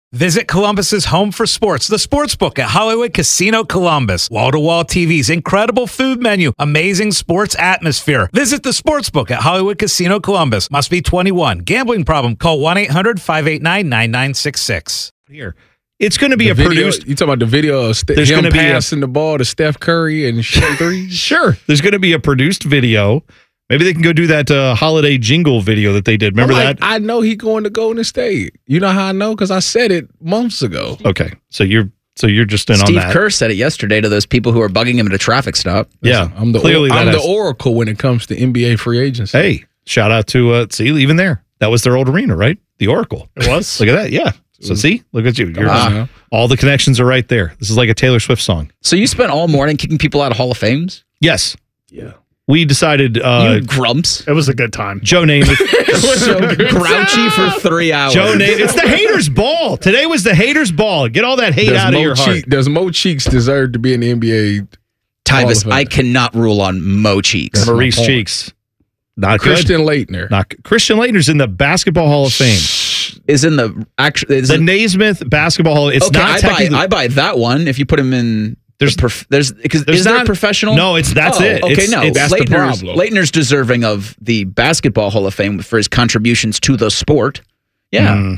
Visit Columbus's home for sports, the Sportsbook at Hollywood Casino Columbus. Wall-to-wall TVs, incredible food menu, amazing sports atmosphere. Visit the Sportsbook at Hollywood Casino Columbus. Must be 21. Gambling problem? Call 1-800-589-9966. Here. It's going to be produced. You talking about the video of there's him passing the ball to Steph Curry and shooting threes? Sure. There's going to be a produced video. Maybe they can go do that holiday jingle video that they did. Remember that? I know he going to Golden State. You know how I know? Because I said it months ago. Okay. So you're just in Steve on that. Steve Kerr said it yesterday to those people who are bugging him at a traffic stop. Yeah. I'm the oracle when it comes to NBA free agency. Hey, shout out to, see, even there. That was their old arena, right? The Oracle. It was? Look at that. Yeah. So see, look at you. All the connections are right there. This is like a Taylor Swift song. So you spent all morning kicking people out of Hall of Fames? Yes. Yeah. We decided. You grumps. It was a good time. Joe Namath. So grouchy for 3 hours. Joe Namath. It's the haters' ball. Today was the haters' ball. Get all that hate out of your heart. Does Mo Cheeks deserve to be in the NBA? Tyvis, I cannot rule on Mo Cheeks. Maurice Cheeks. Not Christian Laettner. Christian Laettner's in the Basketball Hall of Fame. Is in the Naismith Basketball Hall. It's okay, not technically. I buy that one if you put him in. Is there professional? No, that's it. Okay, that's the problem. Laettner's deserving of the Basketball Hall of Fame for his contributions to the sport. Yeah.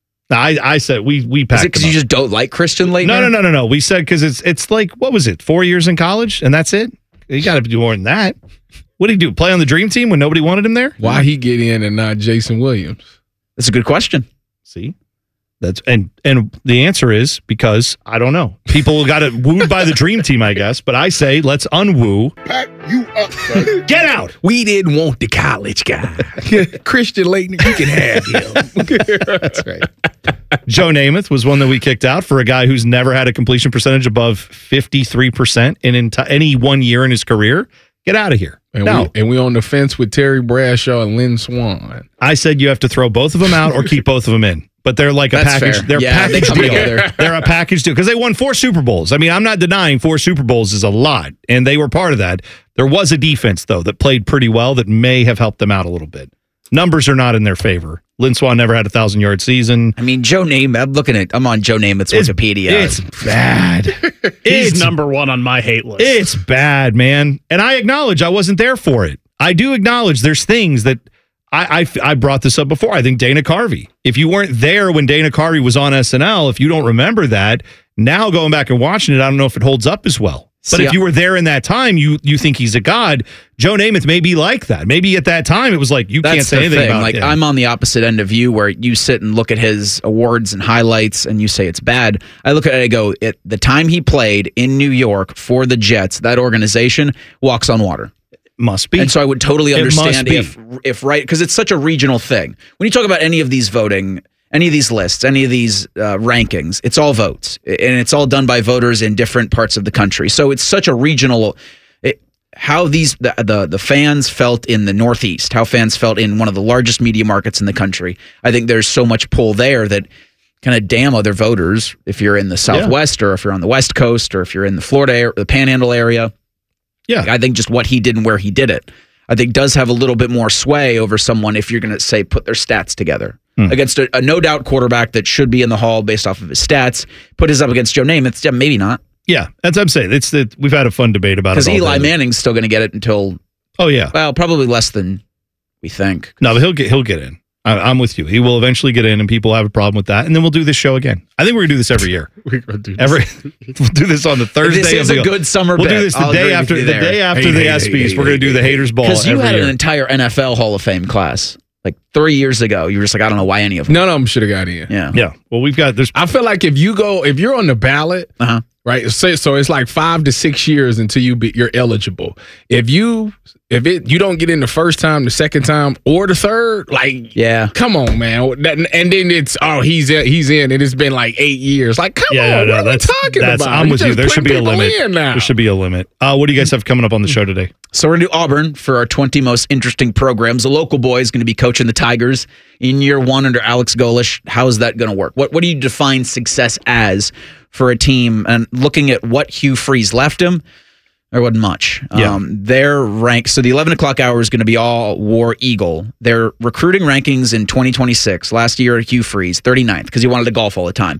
I said we packed. Is it because you just don't like Christian Laettner? No. We said because it's like, what was it? 4 years in college and that's it. You got to do more than that. What did he do? Play on the Dream Team when nobody wanted him there? Why he get in and not Jason Williams? That's a good question. See, that's and the answer is because I don't know. People got wooed by the Dream Team, I guess. But I say let's unwoo. Pack you up, son. Get out. We didn't want the college guy. Christian Laettner, you can have him. That's right. Joe Namath was one that we kicked out for a guy who's never had a completion percentage above 53% in any 1 year in his career. Get out of here. And we on the fence with Terry Bradshaw and Lynn Swann. I said you have to throw both of them out or keep both of them in. But they're like That's a package. fair. They're package they come deal. together. They're a package deal because they won 4 Super Bowls. I mean, I'm not denying 4 Super Bowls is a lot, and they were part of that. There was a defense though that played pretty well that may have helped them out a little bit. Numbers are not in their favor. Lynn Swann never had a 1,000-yard season. I mean, Joe Namath. I'm on Joe Namath's Wikipedia. It's bad. He's number one on my hate list. It's bad, man. And I acknowledge I wasn't there for it. I do acknowledge there's things that I brought this up before. I think Dana Carvey. If you weren't there when Dana Carvey was on SNL, if you don't remember that, now going back and watching it, I don't know if it holds up as well. But if you were there in that time, you think he's a god. Joe Namath may be like that. Maybe at that time it was like, can't say anything about it. I'm on the opposite end of you where you sit and look at his awards and highlights and you say it's bad. I look at it and I go, the time he played in New York for the Jets, that organization walks on water. Must be. And so I would totally understand if right, because it's such a regional thing. When you talk about any of these voting, any of these lists, any of these rankings, it's all votes. And it's all done by voters in different parts of the country. So it's such a regional, how the fans felt in the Northeast, how fans felt in one of the largest media markets in the country. I think there's so much pull there that kind of damn other voters if you're in the Southwest or if you're on the West Coast or if you're in the Florida or the Panhandle area. Yeah. I think just what he did and where he did it, I think does have a little bit more sway over someone if you're going to say put their stats together. Against a no-doubt quarterback that should be in the Hall based off of his stats, put his up against Joe Namath, maybe not. Yeah, that's what I'm saying. We've had a fun debate about it. Because Eli Manning's still going to get it until... Oh, yeah. Well, probably less than we think. No, but he'll get in. I'm with you. He will eventually get in, and people have a problem with that. And then we'll do this show again. I think we're going to do this every year. We'll do this on the Thursday. This is a good summer We'll bit. do this the day after the ESPYs. We're going to do the Haters Ball because you had year. an entire NFL Hall of Fame class. Like 3 years ago, you were just like, I don't know why any of them. None of them should have got in. Yeah. Well, we've got this. I feel like if you're on the ballot, right? So it's like 5 to 6 years until you're eligible. If you don't get in the first time, the second time, or the third, come on, man. And then it's he's in, and it's been like 8 years. Like, come on, what are we talking about? I'm with you. There should be a limit. There should be a limit. What do you guys have coming up on the show today? So we're going to do Auburn for our 20 most interesting programs. The local boy is going to be coaching the Tigers in year 1 under Alex Golesh. How is that going to work? What do you define success as for a team? And looking at what Hugh Freeze left him, there wasn't much. Their rank, so the 11 o'clock hour is going to be all War Eagle. Their recruiting rankings in 2026, last year at Hugh Freeze, 39th, because he wanted to golf all the time.